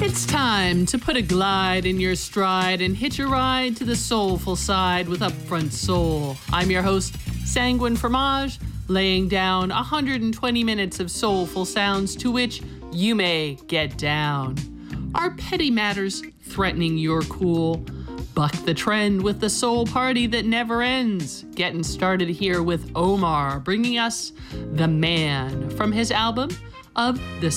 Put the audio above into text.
It's time to put a glide in your stride and hitch a ride to the soulful side with Upfront Soul. I'm your host, Sanguine Fromage, laying down 120 minutes of soulful sounds to which you may get down. Are petty matters threatening your cool? Buck the trend with the soul party that never ends. Getting started here with Omar, bringing us The Man from his album of the